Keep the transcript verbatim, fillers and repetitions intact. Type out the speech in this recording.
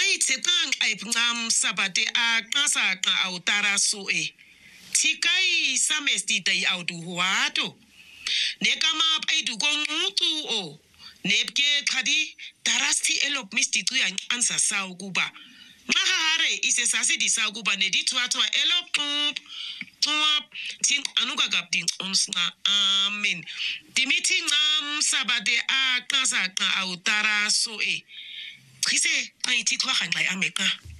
itsekang aipngam sabate a qasa qa autara so e tikai samesti tai audu huato nekama aidu kongutu o nepke khadi tarasti elop misti tu yang ansa sa ukuba mahare ise sasi di sa ukuba ne di twatwa elop twap tin anuka gapting onsna amen dimiti ngam sabate a qasa qa autara so e Kise, I take one like America.